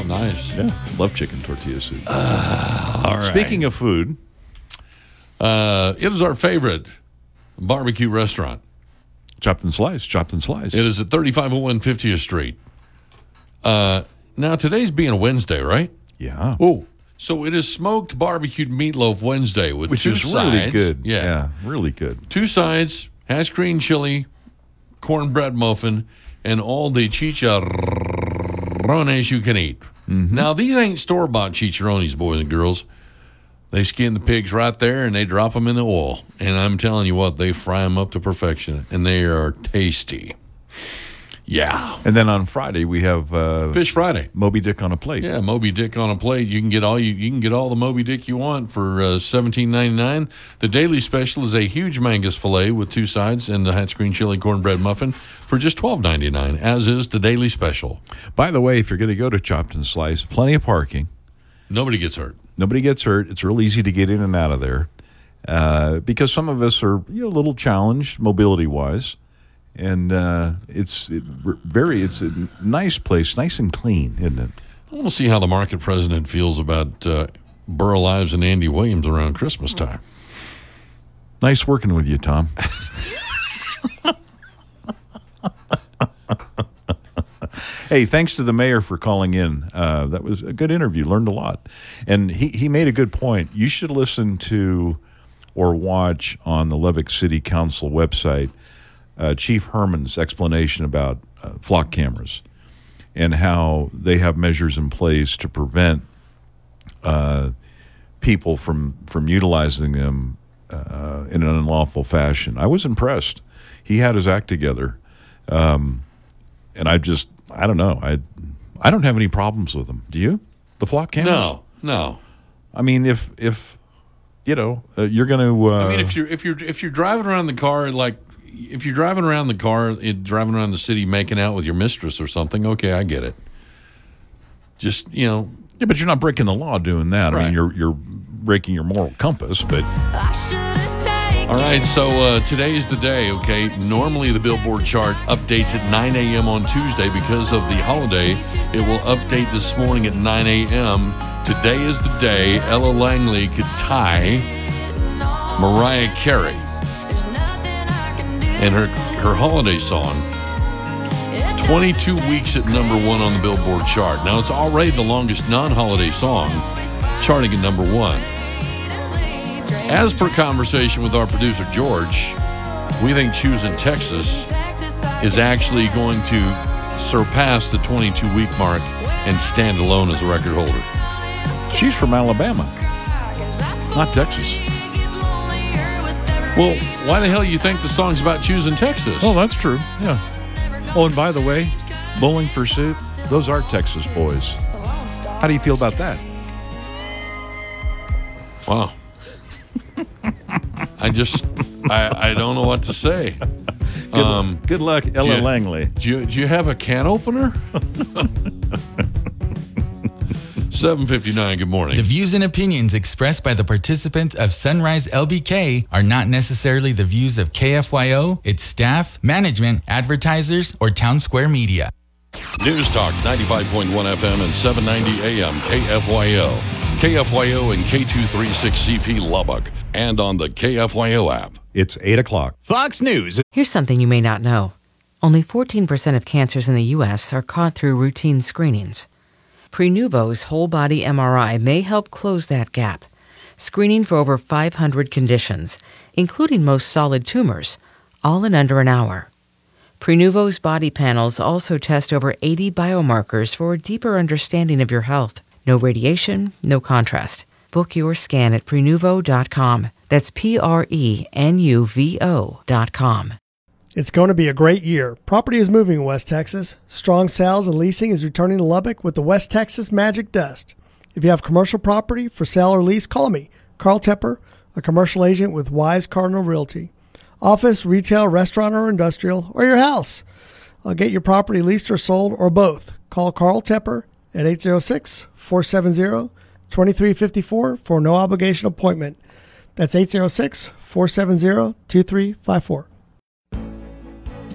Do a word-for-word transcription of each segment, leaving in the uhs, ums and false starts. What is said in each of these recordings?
Oh, nice. Yeah, love chicken tortilla soup. Uh, all right. Speaking of food, uh, it is our favorite barbecue restaurant. Chopped and Slice, Chopped and Slice. It is at thirty-five oh one fiftieth Street. Uh, now, today's being a Wednesday, right? Yeah. Oh, so it is smoked barbecued meatloaf Wednesday with Which two is sides. really good. Yeah. yeah, really good. Two sides, hash green chili, cornbread muffin, and all the chicharrones you can eat. Mm-hmm. Now, these ain't store-bought chicharrones, boys and girls. They skin the pigs right there, and they drop them in the oil. And I'm telling you what, they fry them up to perfection, and they are tasty. Yeah. And then on Friday we have uh, Fish Friday. Moby Dick on a plate. Yeah, Moby Dick on a plate. You can get all you you can get all the Moby Dick you want for uh, seventeen ninety-nine. The daily special is a huge Mangus filet with two sides and the hatch green chili cornbread muffin for just twelve ninety-nine. As is the daily special. By the way, if you're going to go to Chopped and Slice, plenty of parking. Nobody gets hurt. Nobody gets hurt. It's real easy to get in and out of there uh, because some of us are you know, a little challenged mobility-wise, and uh, it's it, very it's a nice place, nice and clean, isn't it? I want to see how the market president feels about uh, Burl Ives and Andy Williams around Christmas time. Nice working with you, Tom. Hey, thanks to the mayor for calling in. Uh, that was a good interview. Learned a lot. And he, he made a good point. You should listen to or watch on the Lubbock City Council website uh, Chief Herman's explanation about uh, flock cameras and how they have measures in place to prevent uh, people from, from utilizing them uh, in an unlawful fashion. I was impressed. He had his act together. Um, and I just... I don't know. I I don't have any problems with them. Do you? The flock cameras? No, no. I mean, if if you know uh, you're going to. Uh, I mean, if you're if you're if you're driving around the car, like if you're driving around the car, it, driving around the city, making out with your mistress or something. Okay, I get it. Just you know. Yeah, but you're not breaking the law doing that. Right. I mean, you're you're breaking your moral compass. But all right, so uh, today is the day, okay? Normally the Billboard chart updates at nine a.m. on Tuesday. Because of the holiday, it will update this morning at nine a.m. Today is the day Ella Langley could tie Mariah Carey and her, her holiday song. twenty-two weeks at number one on the Billboard chart. Now, it's already the longest non-holiday song, charting at number one. As per conversation with our producer, George, we think Choosing Texas is actually going to surpass the twenty-two week mark and stand alone as a record holder. She's from Alabama, not Texas. Well, why the hell do you think the song's about choosing Texas? Oh, that's true. Yeah. Oh, and by the way, Bowling for Soup, those are Texas boys. How do you feel about that? Wow. I just, I, I don't know what to say. Good, um, good luck, Ella you, Langley. Do you, do you have a can opener? seven fifty-nine, good morning. The views and opinions expressed by the participants of Sunrise L B K are not necessarily the views of K F Y O, its staff, management, advertisers, or Town Square Media. News Talk ninety-five point one F M and seven ninety A M K F Y O. K F Y O and K two thirty-six C P Lubbock. And on the K F Y O app. It's eight o'clock. Fox News. Here's something you may not know. Only fourteen percent of cancers in the U S are caught through routine screenings. Prenuvo's whole-body M R I may help close that gap, screening for over five hundred conditions, including most solid tumors, all in under an hour. Prenuvo's body panels also test over eighty biomarkers for a deeper understanding of your health. No radiation, no contrast. Book your scan at prenuvo dot com. That's P R E N U V O dot com. It's going to be a great year. Property is moving in West Texas. Strong sales and leasing is returning to Lubbock with the West Texas Magic Dust. If you have commercial property for sale or lease, call me, Carl Tepper, a commercial agent with Wise Cardinal Realty. Office, retail, restaurant, or industrial, or your house. I'll get your property leased or sold, or both. Call Carl Tepper at eight zero six, four seven zero, two three five four for a no-obligation appointment. That's eight zero six, four seven zero, two three five four.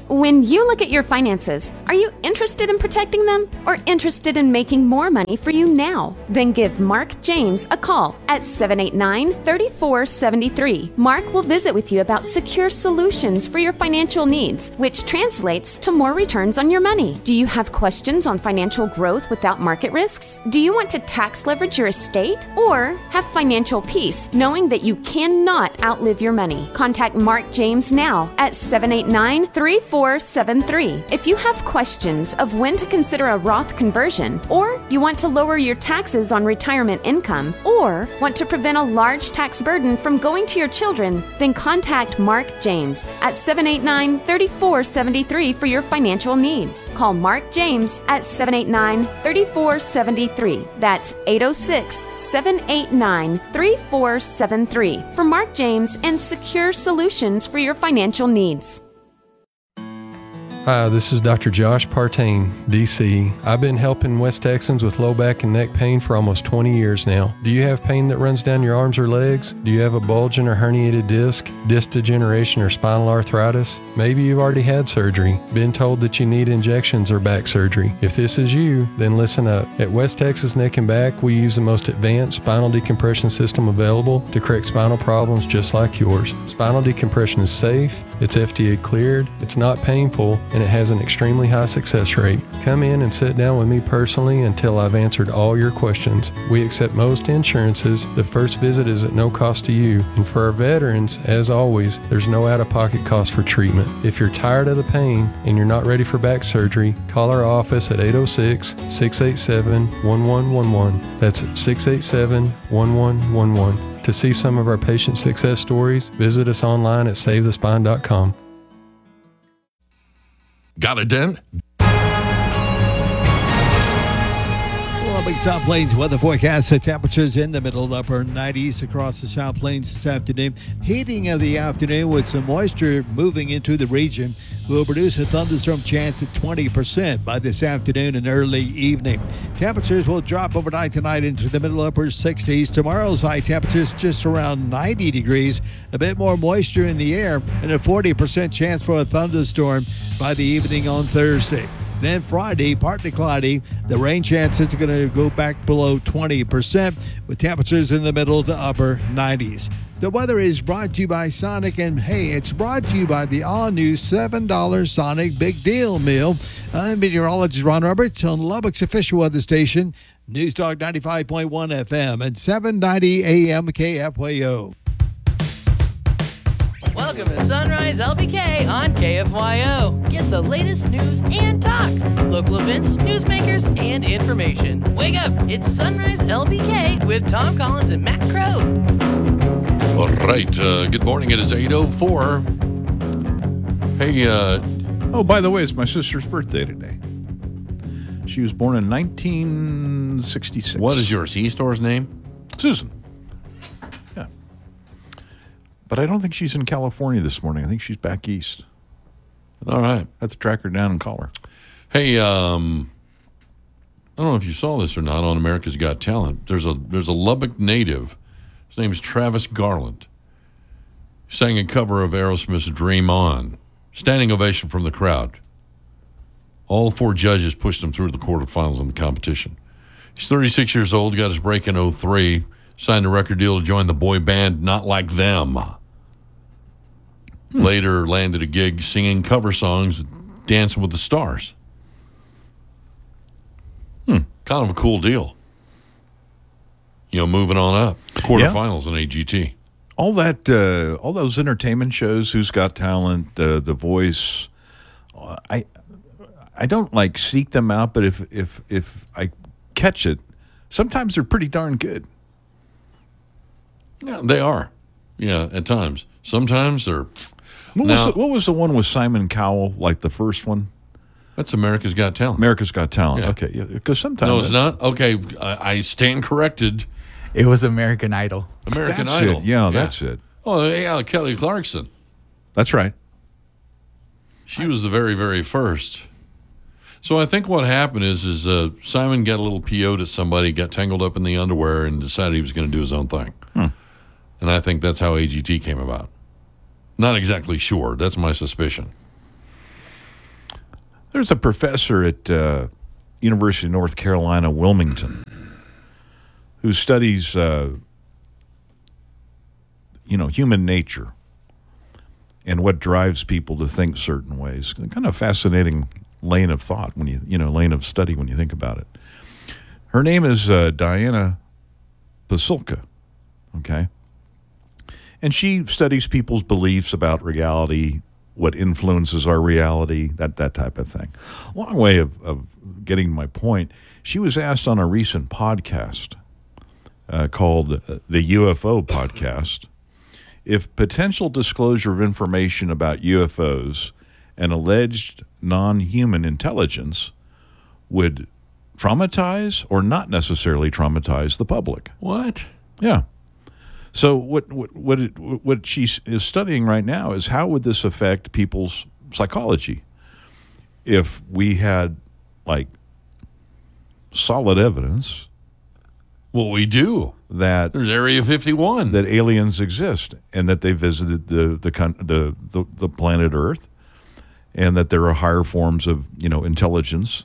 When you look at your finances, are you interested in protecting them or interested in making more money for you now? Then give Mark James a call at seven eight nine, three four seven three. Mark will visit with you about secure solutions for your financial needs, which translates to more returns on your money. Do you have questions on financial growth without market risks? Do you want to tax leverage your estate or have financial peace knowing that you cannot outlive your money? Contact Mark James now at seven eight nine, three four seven three. If you have questions of when to consider a Roth conversion, or you want to lower your taxes on retirement income, or want to prevent a large tax burden from going to your children, then contact Mark James at seven eight nine, three four seven three for your financial needs. Call Mark James at seven eight nine, three four seven three. That's eight oh six, seven eight nine, three four seven three for Mark James and secure solutions for your financial needs. Hi, this is Doctor Josh Partain, D C. I've been helping West Texans with low back and neck pain for almost twenty years now. Do you have pain that runs down your arms or legs? Do you have a bulging or herniated disc, disc degeneration, or spinal arthritis? Maybe you've already had surgery, been told that you need injections or back surgery. If this is you, then listen up. At West Texas Neck and Back, we use the most advanced spinal decompression system available to correct spinal problems just like yours. Spinal decompression is safe, it's F D A cleared, it's not painful, and it has an extremely high success rate. Come in and sit down with me personally until I've answered all your questions. We accept most insurances. The first visit is at no cost to you. And for our veterans, as always, there's no out-of-pocket cost for treatment. If you're tired of the pain and you're not ready for back surgery, call our office at eight oh six, six eight seven, one one one one. That's six eight seven, one one one one. To see some of our patient success stories, visit us online at save the spine dot com. Got a dent? Lubbock South Plains weather forecast. The temperatures in the middle upper nineties across the South Plains this afternoon. Heating of the afternoon with some moisture moving into the region will produce a thunderstorm chance at twenty percent by this afternoon and early evening. Temperatures will drop overnight tonight into the middle upper sixties. Tomorrow's high temperatures just around ninety degrees. A bit more moisture in the air and a forty percent chance for a thunderstorm by the evening on Thursday. Then Friday, partly cloudy. The rain chances are going to go back below twenty percent with temperatures in the middle to upper nineties. The weather is brought to you by Sonic, and hey, it's brought to you by the all-new seven dollar Sonic Big Deal Meal. I'm meteorologist Ron Roberts on Lubbock's official weather station, News Talk ninety-five point one F M and seven ninety A M K F Y O. Welcome to Sunrise L B K on K F Y O. Get the latest news and talk, local events, newsmakers, and information. Wake up, it's Sunrise L B K with Tom Collins and Matt Crow. All right. Uh, good morning. It is eight oh four. Hey, uh... Oh, by the way, it's my sister's birthday today. She was born in nineteen sixty-six. What is your C-store's name? Susan. Yeah. But I don't think she's in California this morning. I think she's back east. All right. I have to track her down and call her. Hey, um... I don't know if you saw this or not on America's Got Talent. There's a there's a Lubbock native. His name is Travis Garland. He sang a cover of Aerosmith's Dream On. Standing ovation from the crowd. All four judges pushed him through the quarterfinals in the competition. He's thirty-six years old, got his break in oh three, signed a record deal to join the boy band Not Like Them. Hmm. Later landed a gig singing cover songs, Dancing with the Stars. Hmm. Kind of a cool deal. You know, moving on up. Quarterfinals yeah. in A G T. All that, uh, all those entertainment shows, Who's Got Talent, uh, The Voice, I I don't, like, seek them out, but if, if, if I catch it, sometimes they're pretty darn good. Yeah, they are. Yeah, at times. Sometimes they're... What, now, was the, what was the one with Simon Cowell, like the first one? That's America's Got Talent. America's Got Talent. Yeah. Okay, because yeah, sometimes... No, it's not? Okay, I, I stand corrected. It was American Idol. American that's Idol. It. Yeah, yeah, that's it. Oh, yeah, Kelly Clarkson. That's right. She was the very, very first. So I think what happened is is uh, Simon got a little P O'd at somebody, got tangled up in the underwear, and decided he was going to do his own thing. Hmm. And I think that's how A G T came about. Not exactly sure. That's my suspicion. There's a professor at uh, University of North Carolina, Wilmington, who studies, uh, you know, human nature and what drives people to think certain ways. Kind of fascinating lane of thought when you, you know, lane of study when you think about it. Her name is uh, Diana Pasulka, okay? And she studies people's beliefs about reality, what influences our reality, that that type of thing. Long way of, of getting my point. She was asked on a recent podcast uh, called the U F O Podcast if potential disclosure of information about U F Os and alleged non-human intelligence would traumatize or not necessarily traumatize the public. What? Yeah. So what what what, it, what she is studying right now is how would this affect people's psychology if we had like solid evidence. Well, we do. That there's Area fifty-one, that aliens exist and that they visited the the the the, the planet Earth, and that there are higher forms of you know intelligence.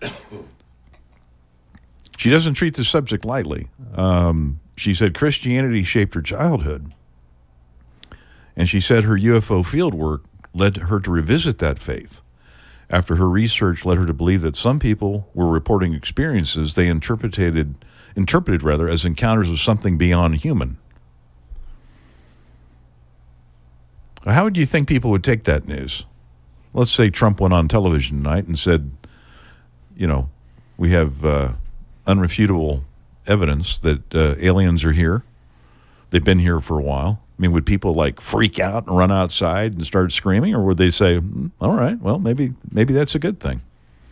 She doesn't treat the subject lightly. Um, she said Christianity shaped her childhood, and she said her U F O fieldwork led her to revisit that faith after her research led her to believe that some people were reporting experiences they interpreted interpreted rather as encounters of something beyond human. How would you think people would take that news? Let's say Trump went on television tonight and said, you know, we have uh, unrefutable evidence that uh, aliens are here. They've been here for a while. I mean, would people like freak out and run outside and start screaming, or would they say, mm, all right, well, maybe maybe that's a good thing?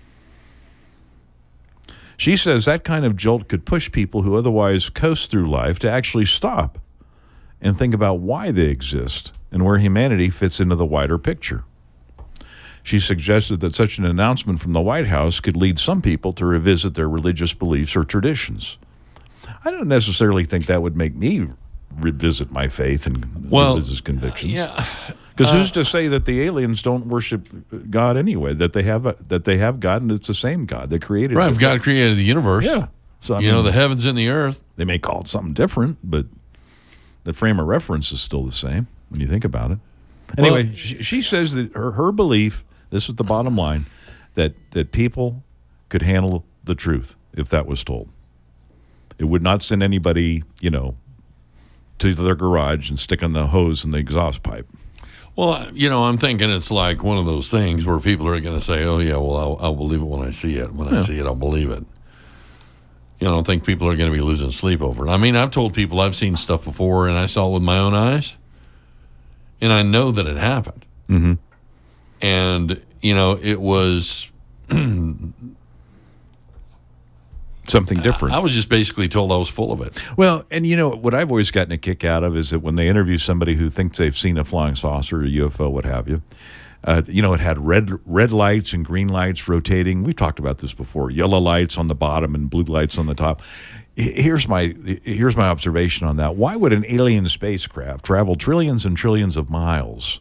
She says that kind of jolt could push people who otherwise coast through life to actually stop and think about why they exist and where humanity fits into the wider picture. She suggested that such an announcement from the White House could lead some people to revisit their religious beliefs or traditions. I don't necessarily think that would make me revisit my faith and well, religious convictions. Yeah. Because uh, who's to say that the aliens don't worship God anyway? That they have a, that they have God and it's the same God that created right, it. Right, God created the universe. Yeah. So I you mean, know, the heavens and the earth. They may call it something different, but the frame of reference is still the same when you think about it. Anyway, well, she, she says that her, her belief, this is the bottom line, that, that people could handle the truth if that was told. It would not send anybody, you know, to their garage and stick on the hose in the exhaust pipe. Well, you know, I'm thinking it's like one of those things where people are going to say, oh, yeah, well, I'll, I'll believe it when I see it. When yeah. I see it, I'll believe it. You know, I don't think people are going to be losing sleep over it. I mean, I've told people I've seen stuff before and I saw it with my own eyes, and I know that it happened. Mm-hmm. And, you know, it was something different. I was just basically told I was full of it. Well, and you know, what I've always gotten a kick out of is that when they interview somebody who thinks they've seen a flying saucer, a U F O, what have you, uh, you know, it had red red lights and green lights rotating. We've talked about this before. Yellow lights on the bottom and blue lights on the top. Here's my here's my observation on that. Why would an alien spacecraft travel trillions and trillions of miles,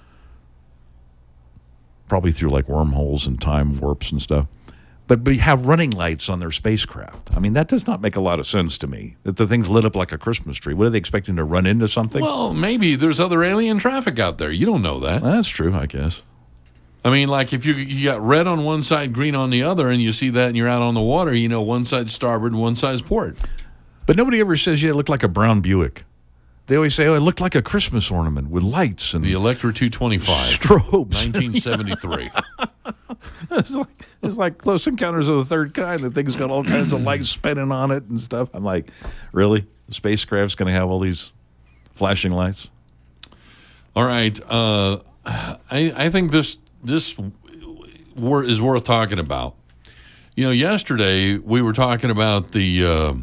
probably through like wormholes and time warps and stuff, but but have running lights on their spacecraft? I mean, that does not make a lot of sense to me, that the thing's lit up like a Christmas tree. What are they expecting, to run into something? Well, maybe there's other alien traffic out there. You don't know that. Well, that's true, I guess. I mean, like if you you got red on one side, green on the other, and you see that and you're out on the water, you know one side's starboard and one side's port. But nobody ever says, yeah, it looked like a brown Buick. They always say, oh, it looked like a Christmas ornament with lights and the Electra two twenty-five. Strobes. nineteen seventy-three. It's like, it's like Close Encounters of the Third Kind. The thing's got all kinds of lights spinning on it and stuff. I'm like, really? The spacecraft's going to have all these flashing lights? All right. Uh, I, I think this this is worth talking about. You know, yesterday we were talking about the uh,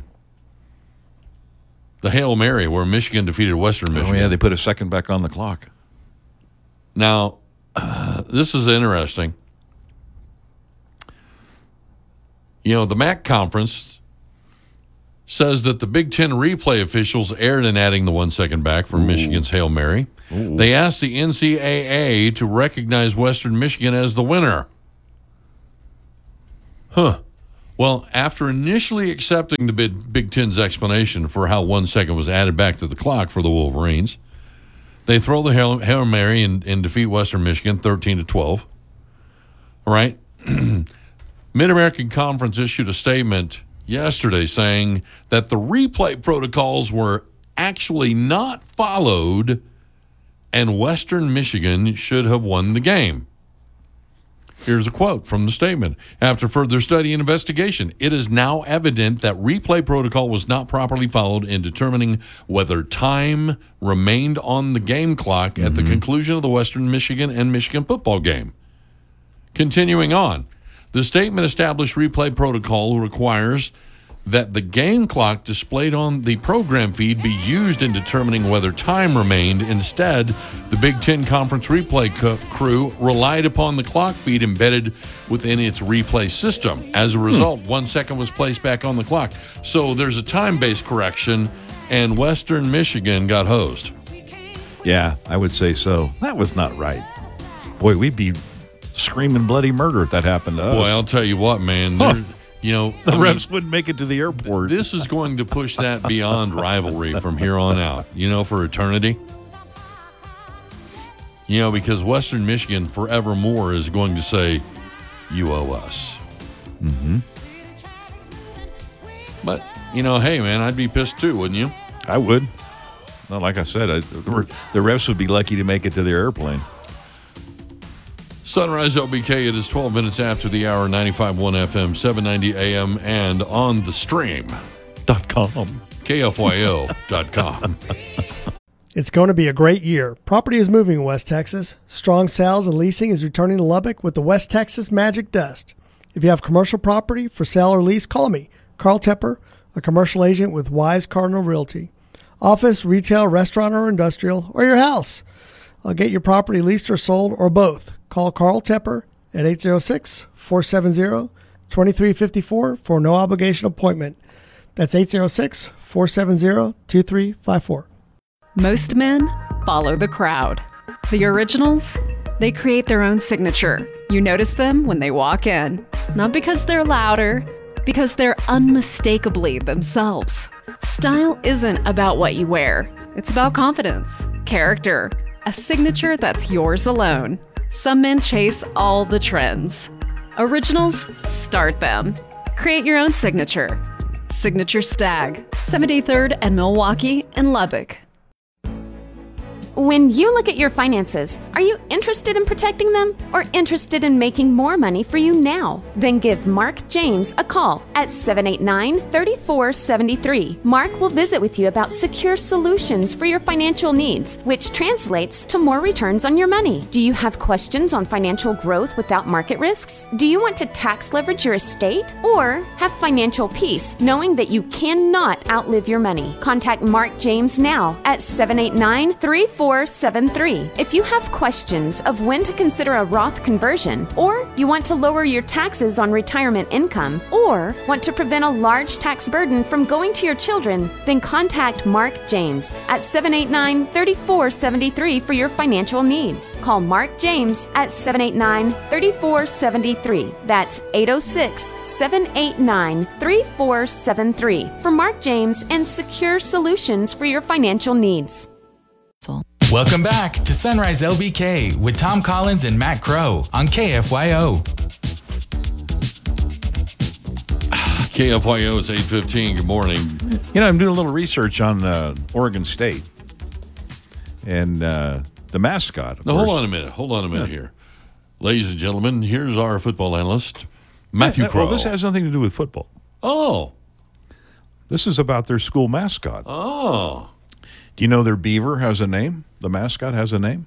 the Hail Mary where Michigan defeated Western Michigan. Oh, yeah, they put a second back on the clock. Now, uh, this is interesting. You know, the M A C conference says that the Big Ten replay officials erred in adding the one second back for Ooh. Michigan's Hail Mary. Ooh. They asked the N C double A to recognize Western Michigan as the winner. Huh. Well, after initially accepting the Big, Big Ten's explanation for how one second was added back to the clock for the Wolverines, they throw the Hail, Hail Mary and, and defeat Western Michigan thirteen to twelve. All right. Mid-American Conference issued a statement yesterday saying that the replay protocols were actually not followed and Western Michigan should have won the game. Here's a quote from the statement. After further study and investigation, it is now evident that replay protocol was not properly followed in determining whether time remained on the game clock at mm-hmm. the conclusion of the Western Michigan and Michigan football game. Continuing on, the statement established replay protocol requires that the game clock displayed on the program feed be used in determining whether time remained. Instead, the Big Ten Conference replay co- crew relied upon the clock feed embedded within its replay system. As a result, hmm. one second was placed back on the clock. So there's a time-based correction, and Western Michigan got hosed. Yeah, I would say so. That was not right. Boy, we'd be screaming bloody murder if that happened to us. Boy, I'll tell you what, man. Huh. You know, the I refs mean, wouldn't make it to the airport. This is going to push that beyond rivalry from here on out, you know, for eternity. You know, because Western Michigan forevermore is going to say, you owe us. Mm-hmm. But, you know, hey, man, I'd be pissed too, wouldn't you? I would. Well, like I said, I, the refs would be lucky to make it to their airplane. Sunrise L B K, it is twelve minutes after the hour, ninety-five point one F M, seven ninety A M, and on the stream. Dot com. K F Y O dot com. It's going to be a great year. Property is moving in West Texas. Strong sales and leasing is returning to Lubbock with the West Texas Magic Dust. If you have commercial property for sale or lease, call me, Carl Tepper, a commercial agent with Wise Cardinal Realty. Office, retail, restaurant, or industrial, or your house. I'll get your property leased or sold, or both. Call Carl Tepper at eight zero six, four seven zero, two three five four for a no-obligation appointment. That's eight zero six, four seven zero, two three five four. Most men follow the crowd. The originals, they create their own signature. You notice them when they walk in. Not because they're louder, because they're unmistakably themselves. Style isn't about what you wear. It's about confidence, character, a signature that's yours alone. Some men chase all the trends. Originals, start them. Create your own signature. Signature Stag, seventy-third and Milwaukee in Lubbock. When you look at your finances, are you interested in protecting them or interested in making more money for you now? Then give Mark James a call at seven eight nine, three four seven three. Mark will visit with you about secure solutions for your financial needs, which translates to more returns on your money. Do you have questions on financial growth without market risks? Do you want to tax leverage your estate or have financial peace knowing that you cannot outlive your money? Contact Mark James now at seven eight nine, three four seven three. If you have questions of when to consider a Roth conversion, or you want to lower your taxes on retirement income, or want to prevent a large tax burden from going to your children, then contact Mark James at seven eight nine, three four seven three for your financial needs. Call Mark James at seven eight nine, three four seven three. That's eight zero six, seven eight nine, three four seven three for Mark James and secure solutions for your financial needs. Welcome back to Sunrise L B K with Tom Collins and Matt Crow on K F Y O. K F Y O is eight fifteen. Good morning. You know, I'm doing a little research on uh, Oregon State and uh, the mascot. Of now, course. hold on a minute. Hold on a minute yeah. here. Ladies and gentlemen, here's our football analyst, Matthew yeah, Crow. Well, this has nothing to do with football. Oh. This is about their school mascot. Oh. Do you know their beaver has a name? The mascot has a name?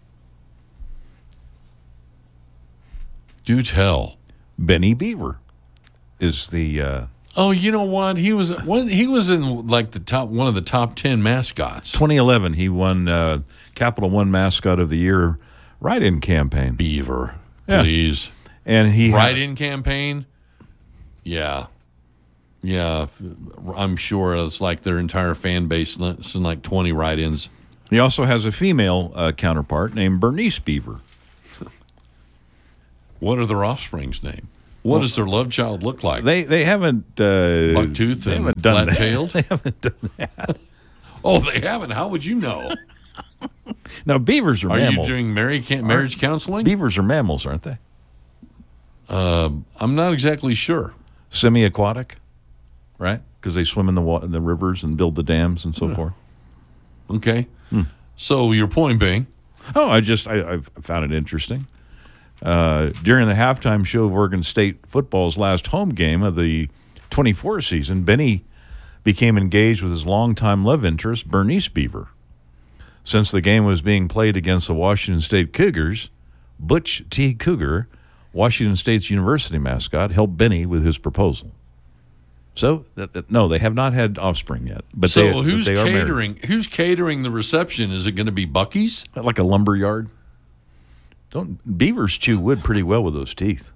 Do tell. Benny Beaver is the... Uh, oh, you know what? He was when he was in like the top one of the top ten mascots. twenty eleven, he won uh, Capital One Mascot of the Year write-in campaign. Beaver, yeah. please. And he write-in had, campaign? Yeah. Yeah, I'm sure it's like their entire fan base in like twenty write-ins. He also has a female uh, counterpart named Bernice Beaver. What are their offspring's name? What does their love child look like? They they haven't uh, Bucktooth they and haven't done that. flat-tailed? They haven't done that. Oh, they haven't. How would you know? Now beavers are, Are mammals. you doing marriage marriage counseling? Beavers are mammals, aren't they? Uh, I'm not exactly sure. Semi-aquatic, right? Because they swim in the wa- in the rivers and build the dams and so Yeah. forth. Okay. So your point being? Oh, I just I, I found it interesting. Uh, during the halftime show of Oregon State football's last home game of the twenty-four season, Benny became engaged with his longtime love interest, Bernice Beaver. Since the game was being played against the Washington State Cougars, Butch T. Cougar, Washington State's university mascot, helped Benny with his proposal. So, that, that, no, they have not had offspring yet. But so they, but who's they are married. catering? Who's catering the reception? Is it going to be Buc-ee's? Like a lumber yard? Don't beavers chew wood pretty well with those teeth?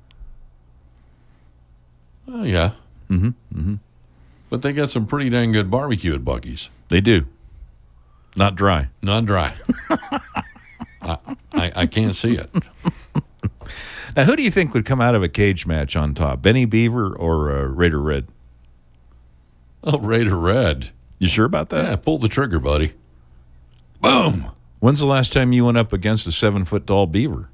Oh yeah. Mm-hmm. Mm-hmm. But they got some pretty dang good barbecue at Buc-ee's. They do. Not dry. Not dry. I, I I can't see it. Now, who do you think would come out of a cage match on top? Benny Beaver or uh, Raider Red? Oh, Raider Red. You sure about that? Yeah, pull the trigger, buddy. Boom. When's the last time you went up against a seven-foot-tall beaver?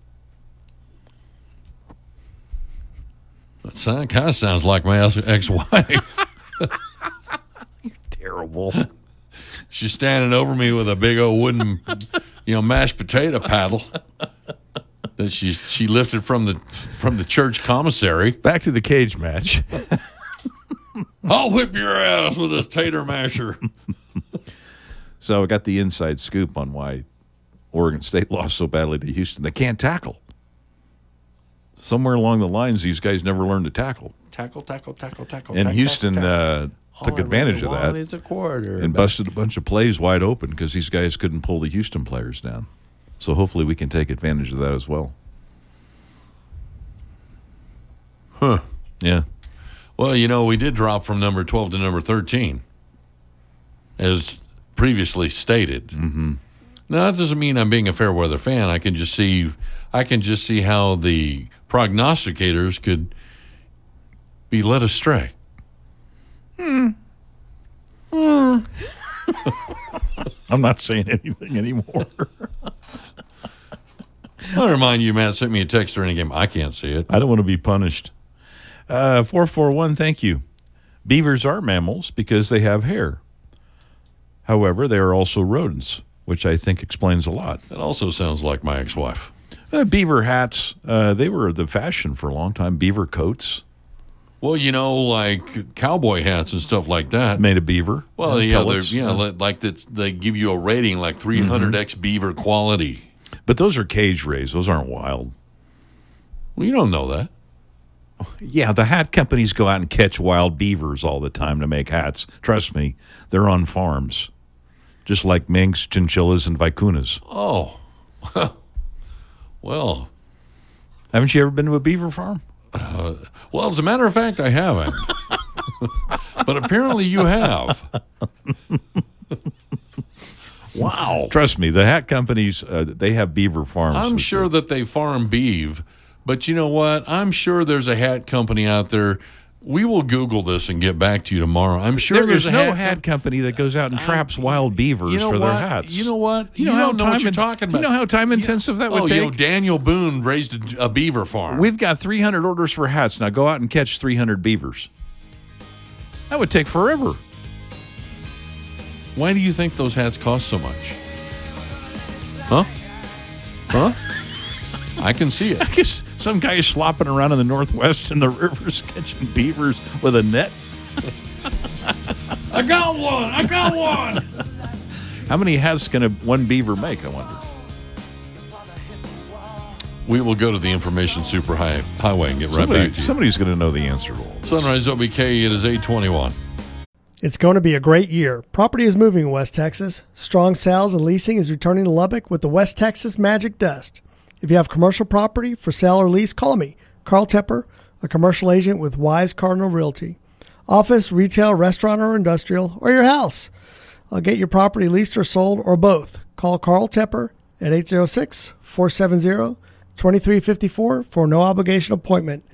That kind of sounds like my ex-wife. You're terrible. She's standing over me with a big old wooden, you know, mashed potato paddle that she she lifted from the from the church commissary. Back to the cage match. I'll whip your ass with this tater masher. So I got the inside scoop on why Oregon State lost so badly to Houston. They can't tackle. Somewhere along the lines, these guys never learned to tackle. Tackle, tackle, tackle, tackle. And tackle, Houston tackle. uh, took All I advantage really of that want is a quarter, and but- busted a bunch of plays wide open because these guys couldn't pull the Houston players down. So hopefully we can take advantage of that as well. Huh. Yeah. Well, you know, we did drop from number twelve to number thirteen, as previously stated. Mm-hmm. Now, that doesn't mean I'm being a fair weather fan. I can just see, I can just see how the prognosticators could be led astray. Hmm. Hmm. I'm not saying anything anymore. I'll remind you, Matt sent me a text during the game. I can't see it. I don't want to be punished. Uh, four four one, thank you. Beavers are mammals because they have hair. However, they are also rodents, which I think explains a lot. That also sounds like my ex-wife. Uh, beaver hats, uh, they were the fashion for a long time. Beaver coats. Well, you know, like cowboy hats and stuff like that. Made of beaver. Well, uh, yeah, they're, pellets. yeah, li- like that. They give you a rating like three hundred x beaver quality. But those are cage raised. Those aren't wild. Well, you don't know that. Yeah, the hat companies go out and catch wild beavers all the time to make hats. Trust me, they're on farms. Just like minks, chinchillas, and vicunas. Oh. Well. Haven't you ever been to a beaver farm? Uh, well, as a matter of fact, I haven't. But apparently you have. Wow. Trust me, the hat companies, uh, they have beaver farms. I'm with sure that they farm beef, but you know what? I'm sure there's a hat company out there. We will Google this and get back to you tomorrow. I'm sure There there's is a no hat, hat com- company that goes out and traps wild beavers you know for what? their hats. You know what? You know you how don't know what time you're in- talking about. you know how time intensive that would oh, take? You know, Daniel Boone raised a, a beaver farm. We've got three hundred orders for hats. Now go out and catch three hundred beavers. That would take forever. Why do you think those hats cost so much? Huh? Huh? I can see it. I guess some guy is slopping around in the Northwest in the rivers catching beavers with a net. I got one. I got one. How many hats can a, one beaver make, I wonder? We will go to the information super high, highway and get right Somebody, back to you. somebody's going to know the answer to all this. Sunrise O B K, it is eight twenty-one. It's going to be a great year. Property is moving in West Texas. Strong sales and leasing is returning to Lubbock with the West Texas Magic Dust. If you have commercial property for sale or lease, call me, Carl Tepper, a commercial agent with Wise Cardinal Realty. Office, retail, restaurant, or industrial, or your house. I'll get your property leased or sold, or both. Call Carl Tepper at eight oh six, four seven zero, two three five four for a no-obligation appointment.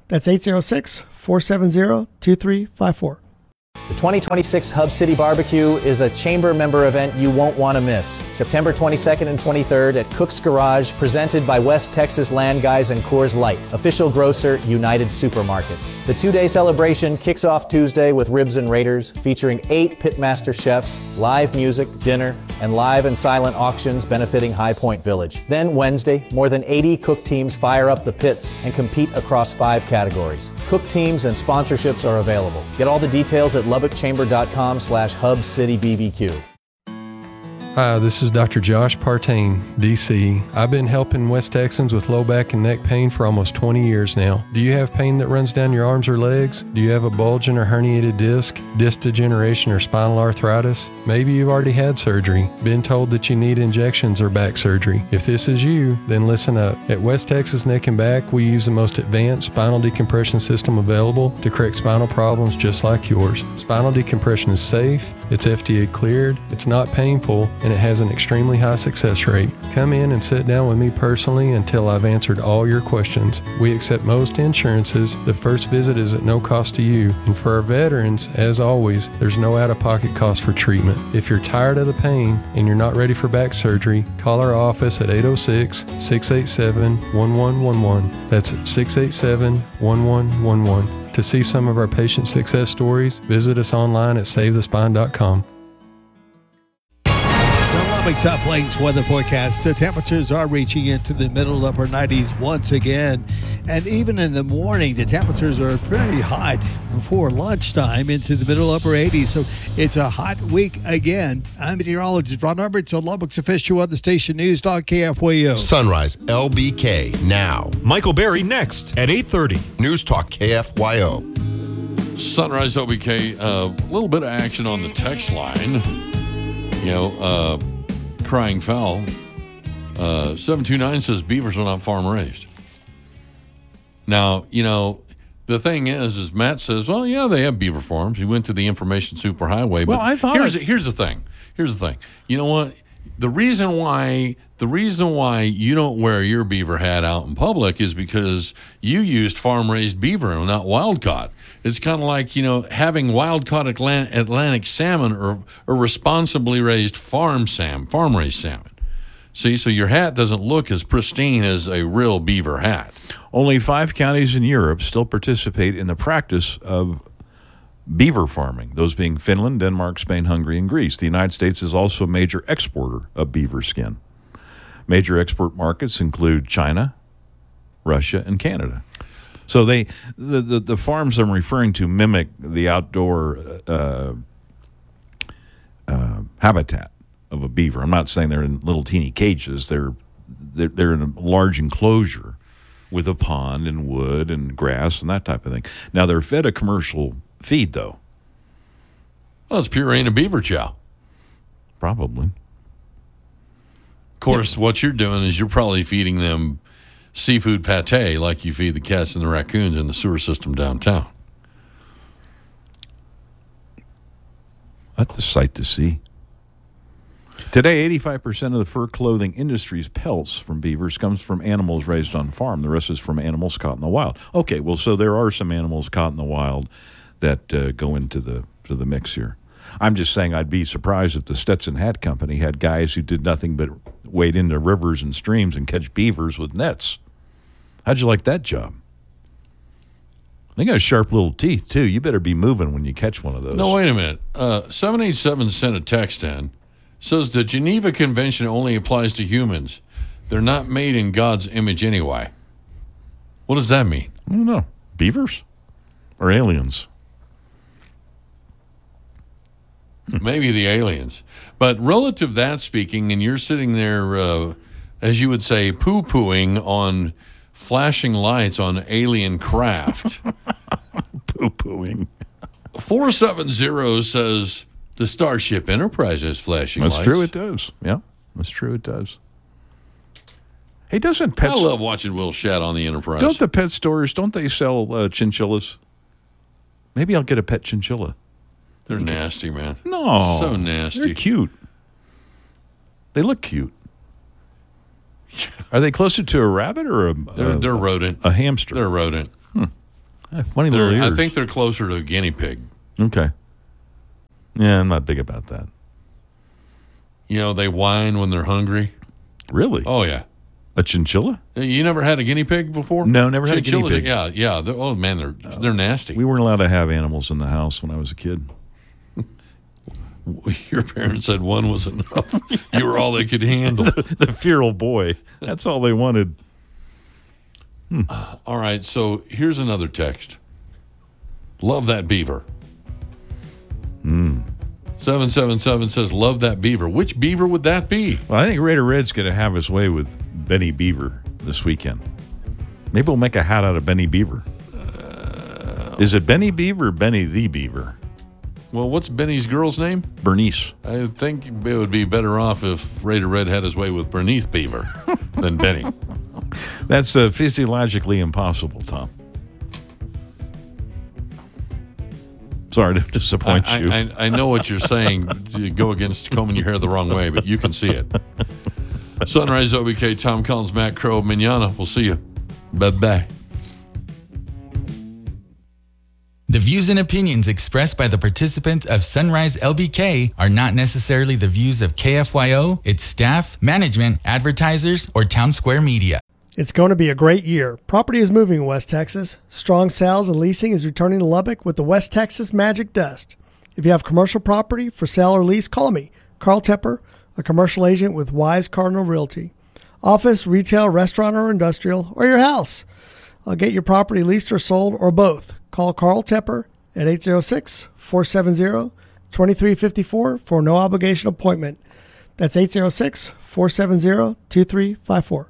That's eight zero six, four seven zero, two three five four. The twenty twenty-six Hub City Barbecue is a chamber member event you won't want to miss. September twenty-second and twenty-third at Cook's Garage, presented by West Texas Land Guys and Coors Light, official grocer United Supermarkets. The two-day celebration kicks off Tuesday with Ribs and Raiders, featuring eight Pitmaster chefs, live music, dinner, and live and silent auctions benefiting High Point Village. Then Wednesday, more than eighty cook teams fire up the pits and compete across five categories. Cook teams and sponsorships are available. Get all the details at lubbockchamber.com slash Hub City BBQ. Hi, this is Doctor Josh Partain, D C. I've been helping West Texans with low back and neck pain for almost twenty years now. Do you have pain that runs down your arms or legs? Do you have a bulging or herniated disc, disc degeneration, or spinal arthritis? Maybe you've already had surgery, been told that you need injections or back surgery. If this is you, then listen up. At West Texas Neck and Back, we use the most advanced spinal decompression system available to correct spinal problems just like yours. Spinal decompression is safe, it's F D A cleared, it's not painful, and it has an extremely high success rate. Come in and sit down with me personally until I've answered all your questions. We accept most insurances. The first visit is at no cost to you. And for our veterans, as always, there's no out-of-pocket cost for treatment. If you're tired of the pain and you're not ready for back surgery, call our office at eight oh six, six eight seven, one one one one. That's six eight seven, one one one one. To see some of our patient success stories, visit us online at save the spine dot com. Lubbock South Plains weather forecast. The temperatures are reaching into the middle upper nineties once again. And even in the morning, the temperatures are pretty hot before lunchtime into the middle upper eighties. So it's a hot week again. I'm meteorologist Ron Roberts on Lubbock's official weather station News Talk K F Y O. Sunrise L B K now. Michael Berry next at eight thirty. News Talk K F Y O. Sunrise L B K, a uh, little bit of action on the text line. You know, uh, crying foul. Uh, seven two nine says beavers are not farm raised. Now, you know, the thing is, is Matt says, well, yeah, they have beaver farms. He went to the information superhighway. Well, but I thought here's, I... here's the thing. Here's the thing. You know what? The reason why the reason why you don't wear your beaver hat out in public is because you used farm-raised beaver and not wild-caught. It's kind of like, you know, having wild-caught Atlantic, Atlantic salmon or, or responsibly raised farm salmon, farm-raised salmon. See, so your hat doesn't look as pristine as a real beaver hat. Only five counties in Europe still participate in the practice of beaver farming, those being Finland, Denmark, Spain, Hungary, and Greece. The United States is also a major exporter of beaver skin. Major export markets include China, Russia, and Canada. So they the, the, the farms I'm referring to mimic the outdoor uh, uh, habitat of a beaver. I'm not saying they're in little teeny cages. They're, they're they're in a large enclosure with a pond and wood and grass and that type of thing. Now, they're fed a commercial feed, though. Well, it's puree and beaver chow. Probably. Of course, yeah. What you're doing is you're probably feeding them seafood pate like you feed the cats and the raccoons in the sewer system downtown. That's a sight to see. Today, eighty-five percent of the fur clothing industry's pelts from beavers comes from animals raised on farm. The rest is from animals caught in the wild. Okay, well, so there are some animals caught in the wild that uh, go into the to the mix here. I'm just saying I'd be surprised if the Stetson Hat Company had guys who did nothing but wade into rivers and streams and catch beavers with nets. How'd you like that job? They got sharp little teeth, too. You better be moving when you catch one of those. No, wait a minute. Uh, seven eight seven sent a text in. Says the Geneva Convention only applies to humans. They're not made in God's image anyway. What does that mean? I don't know. Beavers? Or aliens? Maybe the aliens. But relative to that speaking, and you're sitting there, uh, as you would say, poo-pooing on flashing lights on alien craft. Poo-pooing. four seven zero says the Starship Enterprise has flashing That's lights. That's true, it does. Yeah, that's true, it does. Hey, doesn't pet... I love watching Will Shatt on the Enterprise. Don't the pet stores, don't they sell uh, chinchillas? Maybe I'll get a pet chinchilla. They're nasty, man. No. So nasty. They're cute. They look cute. Are they closer to a rabbit or a... They're, a they're rodent. A hamster? They're rodent. Hmm. Funny little They're- ears. I think they're closer to a guinea pig. Okay. Yeah, I'm not big about that. You know, they whine when they're hungry. Really? Oh, yeah. A chinchilla? You never had a guinea pig before? No, never had a guinea Chinchillas, pig. Yeah, yeah. They're- oh, man, they're they're nasty. We weren't allowed to have animals in the house when I was a kid. Your parents said one was enough. You were all they could handle. the, the feral boy. That's all they wanted. Hmm. All right, so here's another text. Love that beaver. Hmm. seven seven seven says, love that beaver. Which beaver would that be? Well, I think Raider Red's going to have his way with Benny Beaver this weekend. Maybe we'll make a hat out of Benny Beaver. Uh, Is it Benny Beaver or Benny the Beaver? Well, what's Benny's girl's name? Bernice. I think it would be better off if Raider Red had his way with Bernice Beaver than Benny. That's uh, physiologically impossible, Tom. Sorry to disappoint I, you. I, I, I know what you're saying. You go against combing your hair the wrong way, but you can see it. Sunrise O B K, Tom Collins, Matt Crow, Manana. We'll see you. Bye-bye. The views and opinions expressed by the participants of Sunrise L B K are not necessarily the views of K F Y O, its staff, management, advertisers, or Town Square Media. It's going to be a great year. Property is moving in West Texas. Strong sales and leasing is returning to Lubbock with the West Texas Magic Dust. If you have commercial property for sale or lease, call me, Carl Tepper, a commercial agent with Wise Cardinal Realty. Office, retail, restaurant, or industrial, or your house. I'll get your property leased or sold, or both. Call Carl Tepper at eight zero six, four seven zero, two three five four for a no-obligation appointment. That's eight zero six, four seven zero, two three five four.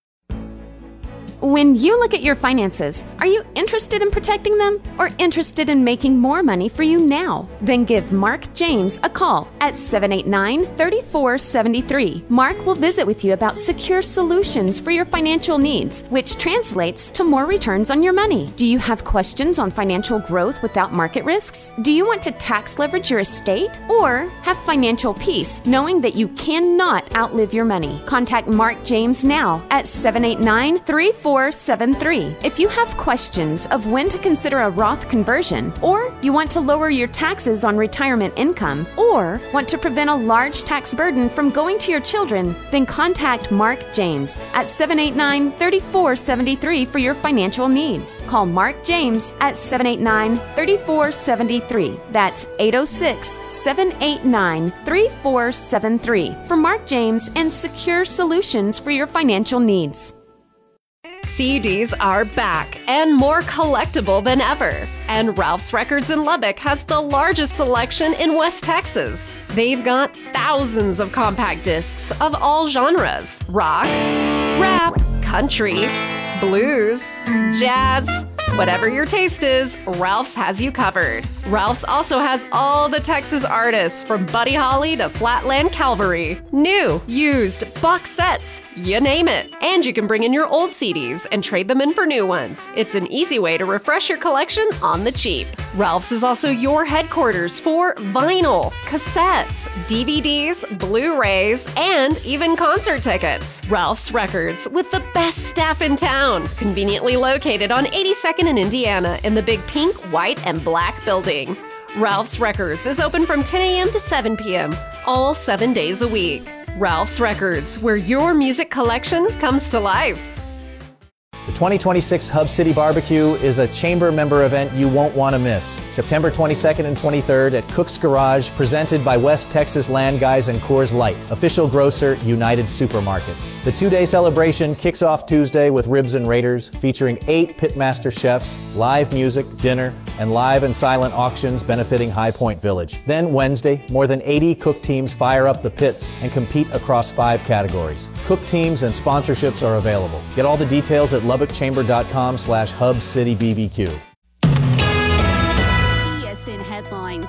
When you look at your finances, are you interested in protecting them or interested in making more money for you now? Then give Mark James a call at seven eight nine, three four seven three. Mark will visit with you about secure solutions for your financial needs, which translates to more returns on your money. Do you have questions on financial growth without market risks? Do you want to tax leverage your estate or have financial peace knowing that you cannot outlive your money? Contact Mark James now at seven eight nine, three four seven three. If you have questions of when to consider a Roth conversion, or you want to lower your taxes on retirement income, or want to prevent a large tax burden from going to your children, then contact Mark James at seven eight nine, three four seven three for your financial needs. Call Mark James at seven eight nine, three four seven three. That's eight zero six, seven eight nine, three four seven three for Mark James and secure solutions for your financial needs. C Ds are back and more collectible than ever. And Ralph's Records in Lubbock has the largest selection in West Texas. They've got thousands of compact discs of all genres: rock, rap, country, blues, jazz. Whatever your taste is, Ralph's has you covered. Ralph's also has all the Texas artists from Buddy Holly to Flatland Calvary. New, used, box sets, you name it. And you can bring in your old C Ds and trade them in for new ones. It's an easy way to refresh your collection on the cheap. Ralph's is also your headquarters for vinyl, cassettes, D V Ds, Blu-rays, and even concert tickets. Ralph's Records, with the best staff in town, conveniently located on eighty-second in Indiana in the big pink, white, and black building. Ralph's Records is open from ten a.m. to seven p.m., all seven days a week. Ralph's Records, where your music collection comes to life. The twenty twenty-six Hub City Barbecue is a chamber member event you won't want to miss. September twenty-second and twenty-third at Cook's Garage, presented by West Texas Land Guys and Coors Light, official grocer United Supermarkets. The two-day celebration kicks off Tuesday with Ribs and Raiders, featuring eight pitmaster chefs, live music, dinner, and live and silent auctions benefiting High Point Village. Then Wednesday, more than eighty cook teams fire up the pits and compete across five categories. Cook teams and sponsorships are available. Get all the details at lubbockchamber.com slash Hub City B B Q. T S N headlines.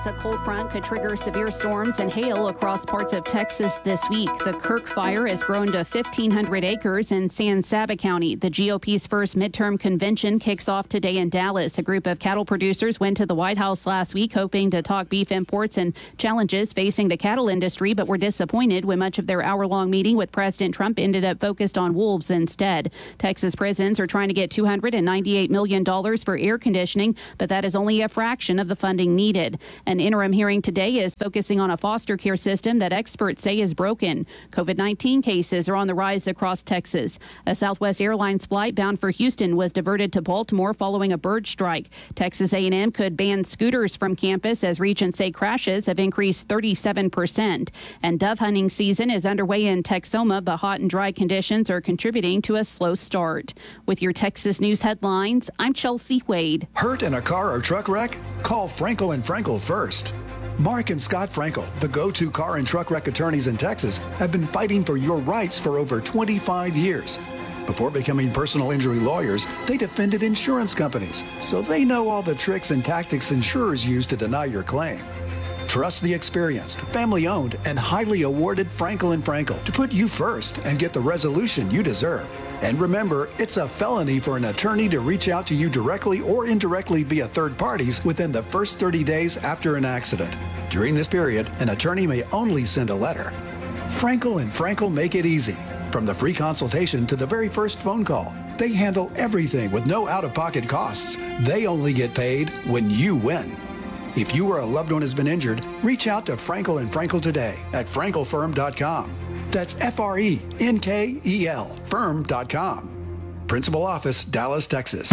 A cold front could trigger severe storms and hail across parts of Texas this week. The Kirk Fire has grown to fifteen hundred acres in San Saba County. The G O P's first midterm convention kicks off today in Dallas. A group of cattle producers went to the White House last week hoping to talk beef imports and challenges facing the cattle industry, but were disappointed when much of their hour-long meeting with President Trump ended up focused on wolves instead. Texas prisons are trying to get two hundred ninety-eight million dollars for air conditioning, but that is only a fraction of the funding needed. An interim hearing today is focusing on a foster care system that experts say is broken. COVID nineteen cases are on the rise across Texas. A Southwest Airlines flight bound for Houston was diverted to Baltimore following a bird strike. Texas A and M could ban scooters from campus as Regents say crashes have increased thirty-seven percent. And dove hunting season is underway in Texoma, but hot and dry conditions are contributing to a slow start. With your Texas news headlines, I'm Chelsea Wade. Hurt in a car or truck wreck? Call Frankel and Frankel first. Mark and Scott Frankel, the go-to car and truck wreck attorneys in Texas, have been fighting for your rights for over twenty-five years. Before becoming personal injury lawyers, they defended insurance companies, so they know all the tricks and tactics insurers use to deny your claim. Trust the experienced, family-owned, and highly awarded Frankel and Frankel to put you first and get the resolution you deserve. And remember, it's a felony for an attorney to reach out to you directly or indirectly via third parties within the first thirty days after an accident. During this period, an attorney may only send a letter. Frankel and Frankel make it easy. From the free consultation to the very first phone call, they handle everything with no out-of-pocket costs. They only get paid when you win. If you or a loved one has been injured, reach out to Frankel and Frankel today at frankel firm dot com. That's F R E N K E L firm dot com. Principal office, Dallas, Texas.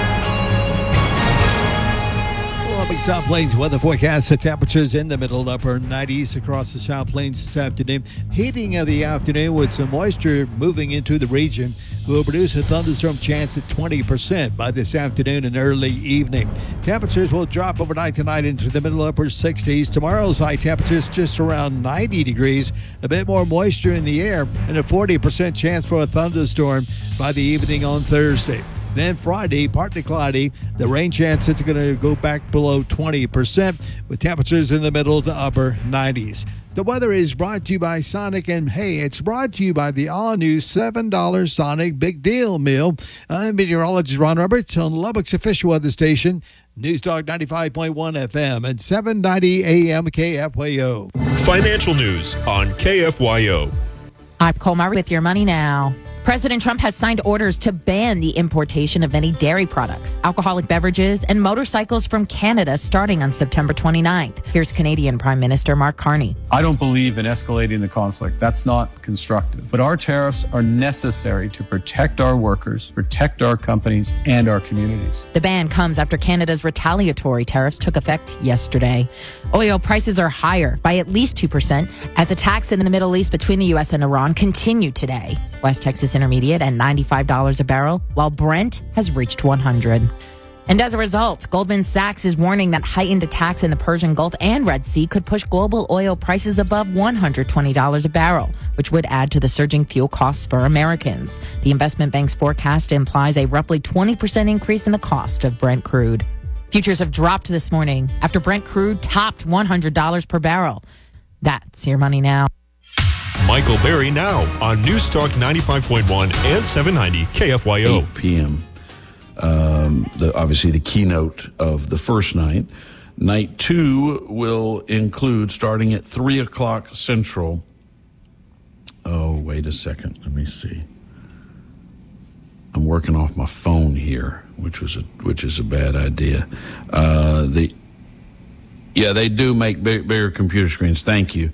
Lubbock South Plains weather forecast. The temperatures in the middle upper nineties across the South Plains this afternoon. Heating of the afternoon with some moisture moving into the region will produce a thunderstorm chance at twenty percent by this afternoon and early evening. Temperatures will drop overnight tonight into the middle upper sixties. Tomorrow's high temperatures just around ninety degrees. A bit more moisture in the air and a forty percent chance for a thunderstorm by the evening on Thursday. Then Friday, partly cloudy. The rain chance is going to go back below twenty percent with temperatures in the middle to upper nineties. The weather is brought to you by Sonic, and hey, it's brought to you by the all-new seven dollar Sonic Big Deal Meal. I'm meteorologist Ron Roberts on Lubbock's official weather station, News Talk ninety-five point one F M and seven ninety A M K F Y O. Financial news on K F Y O. I'm Colmar with your money now. President Trump has signed orders to ban the importation of many dairy products, alcoholic beverages, and motorcycles from Canada starting on September twenty-ninth. Here's Canadian Prime Minister Mark Carney. I don't believe in escalating the conflict. That's not constructive. But our tariffs are necessary to protect our workers, protect our companies, and our communities. The ban comes after Canada's retaliatory tariffs took effect yesterday. Oil prices are higher by at least two percent as attacks in the Middle East between the U S and Iran continue today. West Texas Intermediate at ninety-five dollars a barrel, while Brent has reached one hundred dollars. And as a result, Goldman Sachs is warning that heightened attacks in the Persian Gulf and Red Sea could push global oil prices above one hundred twenty dollars a barrel, which would add to the surging fuel costs for Americans. The investment bank's forecast implies a roughly twenty percent increase in the cost of Brent crude. Futures have dropped this morning after Brent crude topped one hundred dollars per barrel. That's your money now. Michael Berry now on News Talk ninety-five point one and seven ninety K F Y O. eight p.m. Um, the, obviously the keynote of the first night. Night two will include, starting at three o'clock Central. Oh, wait a second. Let me see. I'm working off my phone here, which was a, which is a bad idea. Uh, the yeah, they do make big, bigger computer screens. Thank you.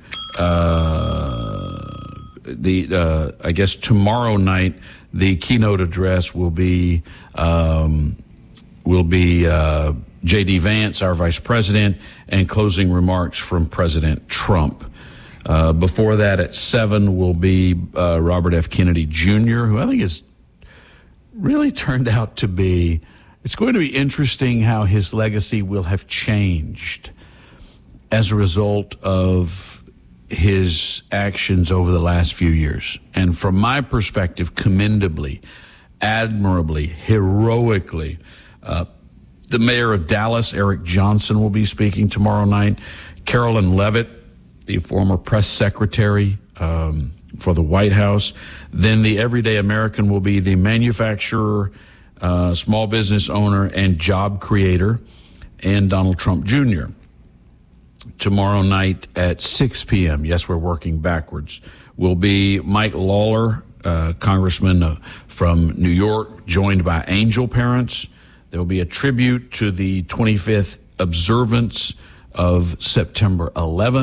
Uh, the uh, I guess tomorrow night the keynote address will be um, will be uh, J D Vance, our vice president, and closing remarks from President Trump. Uh, before that, at seven will be uh, Robert F. Kennedy Junior, who I think is really turned out to be. It's going to be interesting how his legacy will have changed as a result of his actions over the last few years. And from my perspective, commendably, admirably, heroically, uh, The mayor of Dallas, Eric Johnson, will be speaking tomorrow night. Carolyn Levitt, the former press secretary um, for the White House. Then the everyday American will be the manufacturer, uh, small business owner, and job creator, and Donald Trump Junior Tomorrow night at six p.m., yes, we're working backwards, will be Mike Lawler, uh, congressman uh, from New York, joined by angel parents. There will be a tribute to the twenty-fifth observance of September eleventh.